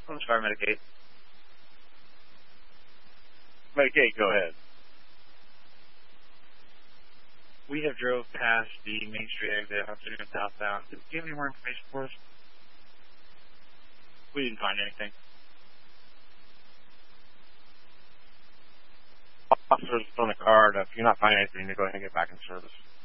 Let's try Medicaid. Medicaid, go ahead. We have drove past the Main Street exit, Hudson southbound. Do you have any more information for us? We didn't find anything. Officers on the card. If you're not finding anything, you go ahead and get back in service.